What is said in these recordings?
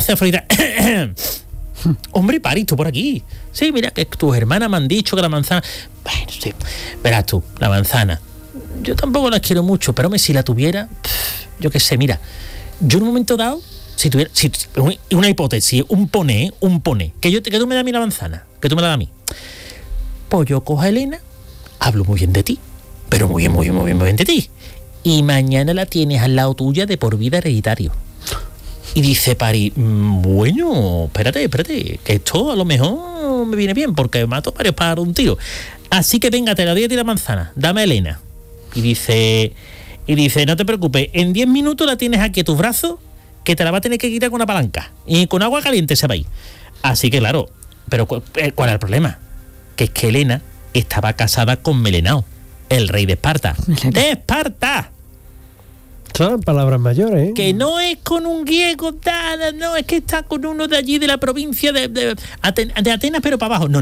hace Afrodita. Hombre, París, tú por aquí. Sí, mira, que tus hermanas me han dicho que la manzana... Bueno, sí, verás tú, la manzana. Yo tampoco la quiero mucho, pero si la tuviera, yo qué sé, mira, yo en un momento dado, si tuviera, una hipótesis, un pone, que tú me das a mí la manzana, que tú me la das a mí, pues yo cojo a Elena, hablo muy bien de ti, pero muy bien de ti, y mañana la tienes al lado tuya de por vida hereditario. Y dice París, bueno, espérate, que esto a lo mejor me viene bien, porque mato varios pájaros un tiro. Así que venga, te la doy a ti la manzana, dame a Elena. Y dice, no te preocupes, en 10 minutos la tienes aquí a tus brazos, que te la va a tener que quitar con una palanca. Y con agua caliente se va a ir. Así que claro, pero ¿cuál es el problema? Que es que Elena estaba casada con Melenao, el rey de Esparta. ¡De Esparta! Son palabras mayores, ¿eh? Que no es con un griego, no, es que está con uno de allí de la provincia de Atenas, pero para abajo. No.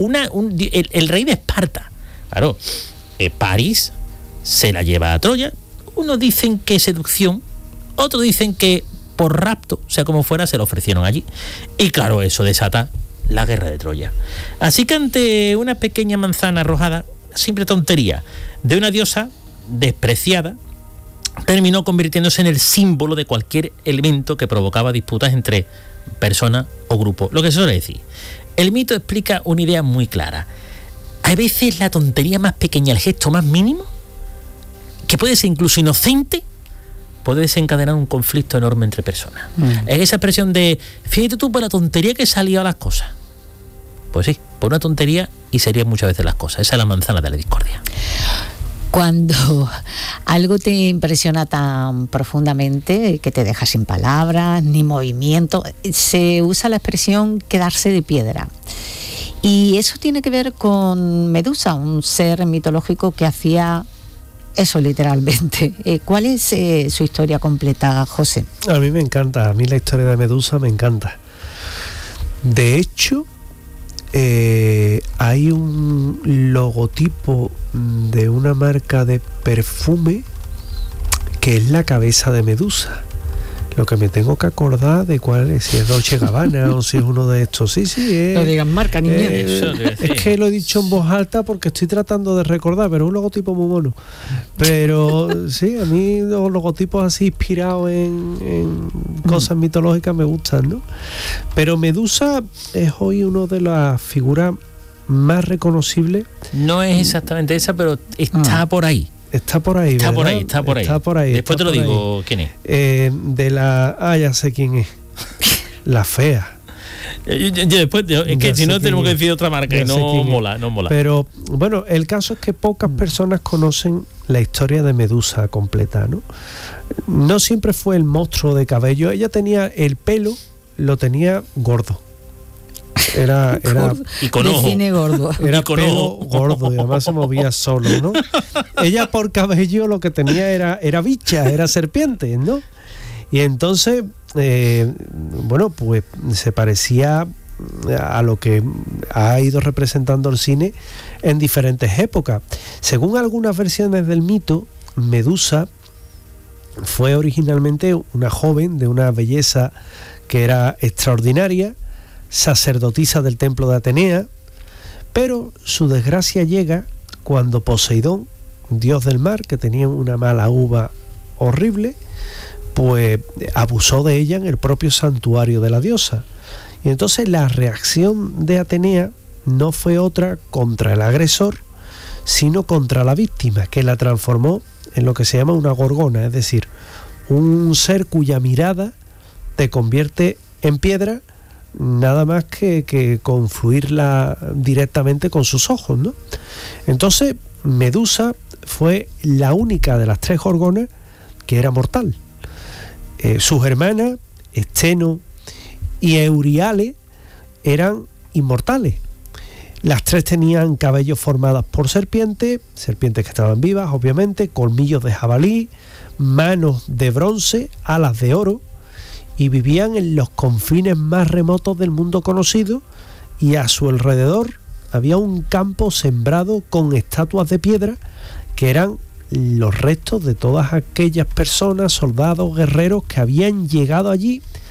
El rey de Esparta. Claro, París se la lleva a Troya. Unos dicen que seducción, otros dicen que por rapto, sea como fuera, se lo ofrecieron allí. Y claro, eso desata la guerra de Troya. Así que ante una pequeña manzana arrojada, simple tontería, de una diosa despreciada, terminó convirtiéndose en el símbolo de cualquier elemento que provocaba disputas entre personas o grupos. Lo que se suele decir. El mito explica una idea muy clara. Hay veces la tontería más pequeña, el gesto más mínimo, que puede ser incluso inocente, puede desencadenar un conflicto enorme entre personas. Es esa expresión de, fíjate tú por la tontería que salía a las cosas. Pues sí, por una tontería y serían muchas veces las cosas. Esa es la manzana de la discordia. Cuando algo te impresiona tan profundamente que te deja sin palabras ni movimiento, se usa la expresión quedarse de piedra. Y eso tiene que ver con Medusa, un ser mitológico que hacía eso literalmente. ¿Cuál es su historia completa, José? A mí me encanta, a mí la historia de Medusa me encanta. De hecho, hay un logotipo de una marca de perfume que es la cabeza de Medusa. Lo que me tengo que acordar de cuál es, si es Dolce & Gabbana o si es uno de estos. Sí, es, no digan marca, niña. Es que lo he dicho en voz alta porque estoy tratando de recordar, pero es un logotipo muy mono. Pero sí, a mí los logotipos así inspirados en cosas mitológicas me gustan, ¿no? Pero Medusa es hoy una de las figuras más reconocibles. No es exactamente esa, pero está por ahí. Está por ahí, está ¿verdad? Está por ahí. Después te lo digo, ¿quién es? Ya sé quién es. La fea. Después, es que si no tenemos que decir otra marca y no mola. Pero bueno, el caso es que pocas personas conocen la historia de Medusa completa, ¿no? No siempre fue el monstruo de cabello. Ella tenía el pelo, lo tenía gordo. Era y con ojo. Gordo. Era pelo gordo y además se movía solo, ¿no? Ella por cabello lo que tenía era bicha, era serpiente, ¿no? Y entonces, bueno, pues se parecía a lo que ha ido representando el cine en diferentes épocas. Según algunas versiones del mito, Medusa fue originalmente una joven de una belleza que era extraordinaria, sacerdotisa del templo de Atenea, pero su desgracia llega cuando Poseidón, dios del mar, que tenía una mala uva horrible, pues abusó de ella en el propio santuario de la diosa. Y entonces la reacción de Atenea no fue otra contra el agresor, sino contra la víctima, que la transformó en lo que se llama una gorgona, es decir, un ser cuya mirada te convierte en piedra nada más que confluirla directamente con sus ojos, ¿no? Entonces Medusa fue la única de las tres gorgonas que era mortal. Sus hermanas Esteno y Euriale eran inmortales. Las tres tenían cabellos formados por serpientes que estaban vivas, obviamente, colmillos de jabalí, manos de bronce, alas de oro, y vivían en los confines más remotos del mundo conocido, y a su alrededor había un campo sembrado con estatuas de piedra que eran los restos de todas aquellas personas, soldados, guerreros que habían llegado allí